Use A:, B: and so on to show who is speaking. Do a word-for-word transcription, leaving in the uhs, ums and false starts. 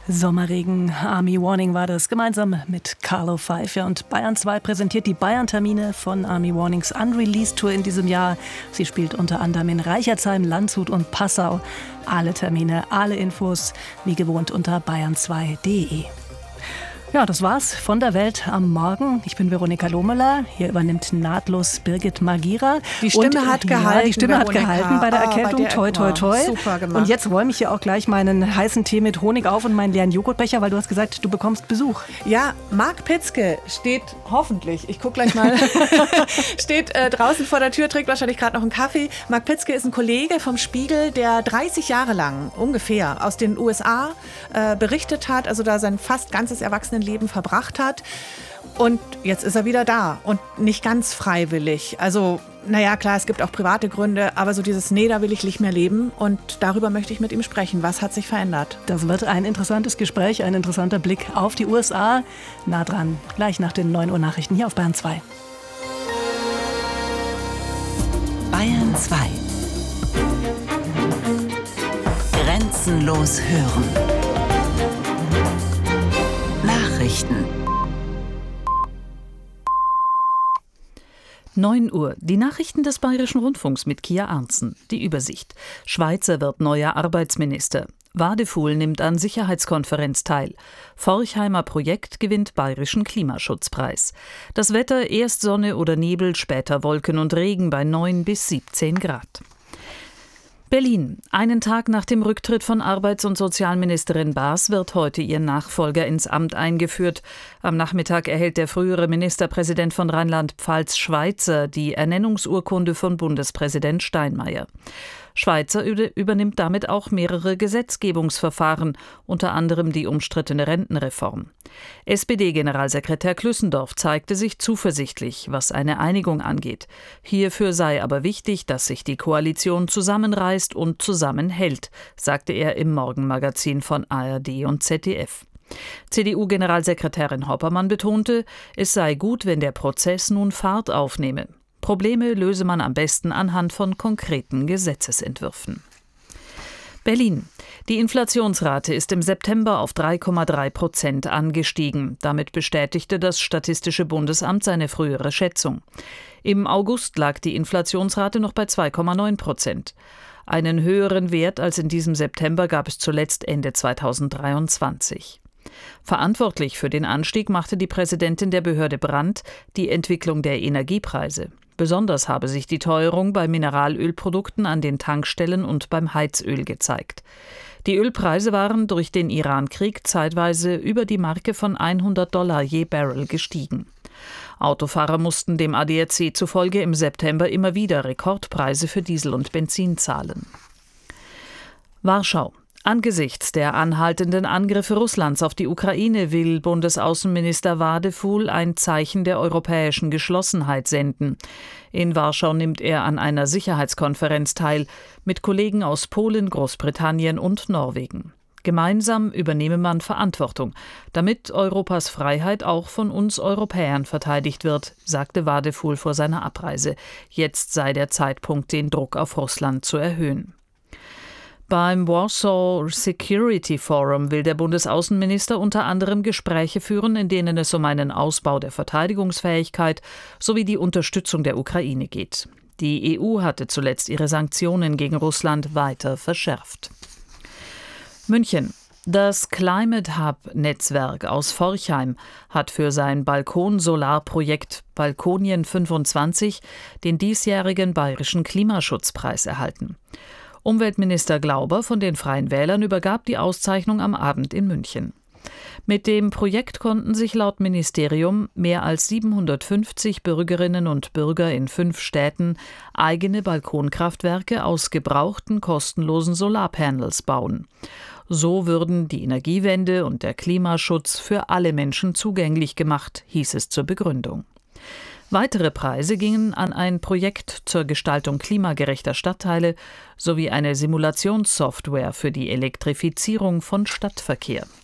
A: Sommerregen, Army Warning war das, gemeinsam mit Carlo Pfeiffer. Und Bayern zwei präsentiert die Bayern-Termine von Army Warnings Unreleased Tour in diesem Jahr. Sie spielt unter anderem in Reichertsheim, Landshut und Passau. Alle Termine, alle Infos, wie gewohnt unter bayern zwei punkt de. Ja, das war's von der Welt am Morgen. Ich bin Veronika Lohmüller. Hier übernimmt nahtlos Birgit Magira.
B: Die Stimme
A: und,
B: hat
A: ja,
B: gehalten.
A: Die Stimme
B: Veronika.
A: hat gehalten bei der
B: Oh,
A: Erkältung.
B: bei der
A: toi, toi, toi.
B: Super gemacht.
A: Und jetzt räume ich hier auch gleich meinen heißen Tee mit Honig auf und meinen leeren Joghurtbecher, weil du hast gesagt, du bekommst Besuch.
B: Ja, Marc Pitzke steht hoffentlich, ich gucke gleich mal, steht äh, draußen vor der Tür, trinkt wahrscheinlich gerade noch einen Kaffee. Marc Pitzke ist ein Kollege vom Spiegel, der dreißig Jahre lang ungefähr aus den U S A äh, berichtet hat, also da sein fast ganzes Erwachsenenleben verbracht hat. Und jetzt ist er wieder da und nicht ganz freiwillig. Also, naja, klar, es gibt auch private Gründe, aber so dieses, nee, da will ich nicht mehr leben. Und darüber möchte ich mit ihm sprechen. Was hat sich verändert?
A: Das wird ein interessantes Gespräch, ein interessanter Blick auf die U S A. Nah dran, gleich nach den neun Uhr Nachrichten hier auf Bayern zwei.
C: Bayern zwei. Grenzenlos hören. Nachrichten.
D: neun Uhr. Die Nachrichten des Bayerischen Rundfunks mit Kia Arntzen. Die Übersicht. Schweizer wird neuer Arbeitsminister. Wadefuhl nimmt an Sicherheitskonferenz teil. Forchheimer Projekt gewinnt Bayerischen Klimaschutzpreis. Das Wetter, erst Sonne oder Nebel, später Wolken und Regen bei neun bis siebzehn Grad. Berlin. Einen Tag nach dem Rücktritt von Arbeits- und Sozialministerin Baas wird heute ihr Nachfolger ins Amt eingeführt. Am Nachmittag erhält der frühere Ministerpräsident von Rheinland-Pfalz Schweizer die Ernennungsurkunde von Bundespräsident Steinmeier. Schweizer übernimmt damit auch mehrere Gesetzgebungsverfahren, unter anderem die umstrittene Rentenreform. S P D-Generalsekretär Klüssendorf zeigte sich zuversichtlich, was eine Einigung angeht. Hierfür sei aber wichtig, dass sich die Koalition zusammenreißt und zusammenhält, sagte er im Morgenmagazin von A R D und Z D F. C D U-Generalsekretärin Hoppermann betonte, es sei gut, wenn der Prozess nun Fahrt aufnehme. Probleme löse man am besten anhand von konkreten Gesetzesentwürfen. Berlin. Die Inflationsrate ist im September auf drei Komma drei Prozent angestiegen. Damit bestätigte das Statistische Bundesamt seine frühere Schätzung. Im August lag die Inflationsrate noch bei zwei Komma neun Prozent. Einen höheren Wert als in diesem September gab es zuletzt Ende zweitausenddreiundzwanzig. Verantwortlich für den Anstieg machte die Präsidentin der Behörde Brandt die Entwicklung der Energiepreise. Besonders habe sich die Teuerung bei Mineralölprodukten an den Tankstellen und beim Heizöl gezeigt. Die Ölpreise waren durch den Iran-Krieg zeitweise über die Marke von hundert Dollar je Barrel gestiegen. Autofahrer mussten dem A D A C zufolge im September immer wieder Rekordpreise für Diesel und Benzin zahlen. Warschau. Angesichts der anhaltenden Angriffe Russlands auf die Ukraine will Bundesaußenminister Wadefuhl ein Zeichen der europäischen Geschlossenheit senden. In Warschau nimmt er an einer Sicherheitskonferenz teil, mit Kollegen aus Polen, Großbritannien und Norwegen. Gemeinsam übernehme man Verantwortung, damit Europas Freiheit auch von uns Europäern verteidigt wird, sagte Wadefuhl vor seiner Abreise. Jetzt sei der Zeitpunkt, den Druck auf Russland zu erhöhen. Beim Warsaw Security Forum will der Bundesaußenminister unter anderem Gespräche führen, in denen es um einen Ausbau der Verteidigungsfähigkeit sowie die Unterstützung der Ukraine geht. Die E U hatte zuletzt ihre Sanktionen gegen Russland weiter verschärft. München. Das Climate Hub-Netzwerk aus Forchheim hat für sein Balkonsolarprojekt Balkonien fünfundzwanzig den diesjährigen Bayerischen Klimaschutzpreis erhalten. Umweltminister Glauber von den Freien Wählern übergab die Auszeichnung am Abend in München. Mit dem Projekt konnten sich laut Ministerium mehr als siebenhundertfünfzig Bürgerinnen und Bürger in fünf Städten eigene Balkonkraftwerke aus gebrauchten kostenlosen Solarpanels bauen. So würden die Energiewende und der Klimaschutz für alle Menschen zugänglich gemacht, hieß es zur Begründung. Weitere Preise gingen an ein Projekt zur Gestaltung klimagerechter Stadtteile sowie eine Simulationssoftware für die Elektrifizierung von Stadtverkehr.